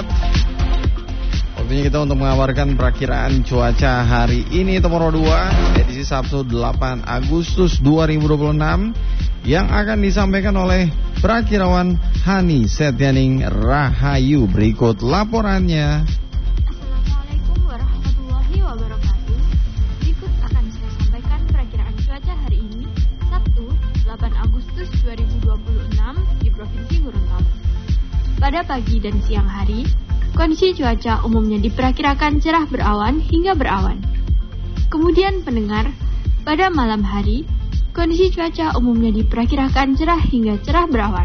sehat. Waktunya kita untuk mengabarkan perakiraan cuaca hari ini, Tomorrow 2, edisi Sabtu 8 Agustus 2026, yang akan disampaikan oleh perakirawan Hani Setyaning Rahayu. Berikut laporannya. Assalamualaikum warahmatullahi wabarakatuh. Berikut akan saya sampaikan perakiraan cuaca hari ini, Sabtu 8 Agustus 2026 di Provinsi Gorontalo. Pada pagi dan siang hari, kondisi cuaca umumnya diperkirakan cerah berawan hingga berawan. Kemudian pendengar, pada malam hari, kondisi cuaca umumnya diperkirakan cerah hingga cerah berawan.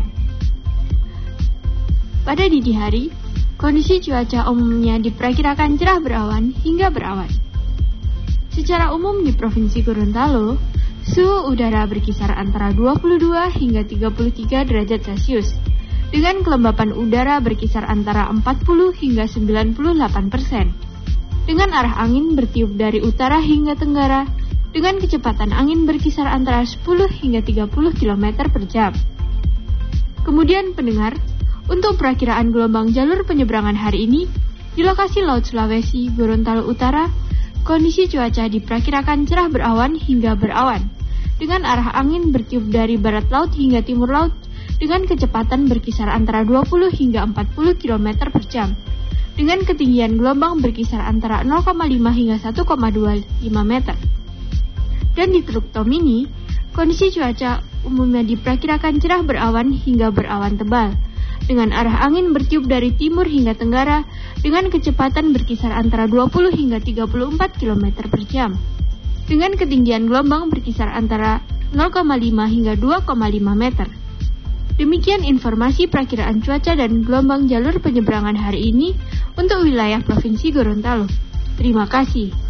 Pada dini hari, kondisi cuaca umumnya diperkirakan cerah berawan hingga berawan. Secara umum di Provinsi Gorontalo, suhu udara berkisar antara 22 hingga 33 derajat Celcius, dengan kelembapan udara berkisar antara 40 hingga 98%, dengan arah angin bertiup dari utara hingga tenggara, dengan kecepatan angin berkisar antara 10 hingga 30 km per jam. Kemudian pendengar, untuk perakiraan gelombang jalur penyeberangan hari ini, di lokasi Laut Sulawesi, Gorontalo Utara, kondisi cuaca diperkirakan cerah berawan hingga berawan, dengan arah angin bertiup dari barat laut hingga timur laut, dengan kecepatan berkisar antara 20 hingga 40 km per jam, dengan ketinggian gelombang berkisar antara 0,5 hingga 1,25 meter. Dan di Teluk Tomini, kondisi cuaca umumnya diperkirakan cerah berawan hingga berawan tebal, dengan arah angin bertiup dari timur hingga tenggara, dengan kecepatan berkisar antara 20 hingga 34 km per jam, dengan ketinggian gelombang berkisar antara 0,5 hingga 2,5 meter. Demikian informasi perakiraan cuaca dan gelombang jalur penyeberangan hari ini untuk wilayah Provinsi Gorontalo. Terima kasih.